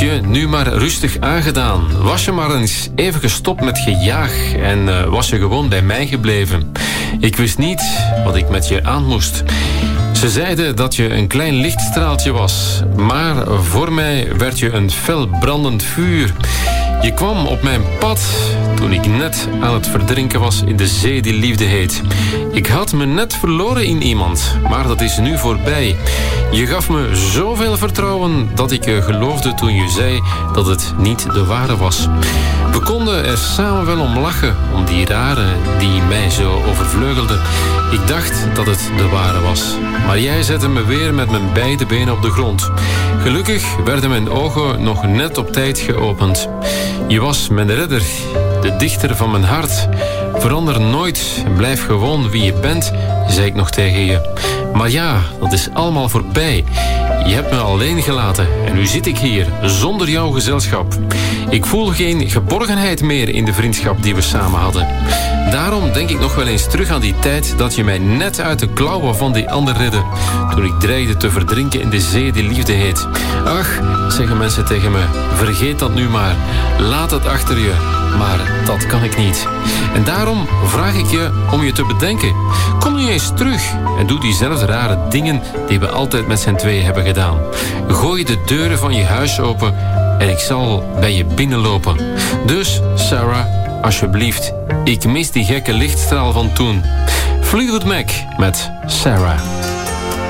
je nu maar rustig aangedaan? Was je maar eens even gestopt met gejaag en was je gewoon bij mij gebleven? Ik wist niet wat ik met je aan moest. Ze zeiden dat je een klein lichtstraaltje was, maar voor mij werd je een fel brandend vuur. Je kwam op mijn pad toen ik net aan het verdrinken was in de zee die liefde heet. Ik had me net verloren in iemand, maar dat is nu voorbij. Je gaf me zoveel vertrouwen dat ik geloofde toen je zei dat het niet de ware was. We konden er samen wel om lachen, om die rare die mij zo overvleugelde. Ik dacht dat het de ware was, maar jij zette me weer met mijn beide benen op de grond. Gelukkig werden mijn ogen nog net op tijd geopend. Je was mijn redder, de dichter van mijn hart. Verander nooit, blijf gewoon wie je bent, zei ik nog tegen je. Maar ja, dat is allemaal voorbij. Je hebt me alleen gelaten en nu zit ik hier, zonder jouw gezelschap. Ik voel geen geborgenheid meer in de vriendschap die we samen hadden. Daarom denk ik nog wel eens terug aan die tijd dat je mij net uit de klauwen van die ander redde. Toen ik dreigde te verdrinken in de zee die liefde heet. Ach, zeggen mensen tegen me, vergeet dat nu maar. Laat het achter je. Maar dat kan ik niet. En daarom vraag ik je om je te bedenken. Kom nu eens terug en doe diezelfde rare dingen die we altijd met z'n tweeën hebben gedaan. Gooi de deuren van je huis open en ik zal bij je binnenlopen. Dus, Sarah, alsjeblieft, ik mis die gekke lichtstraal van toen. Fleetwood Mac met Sarah.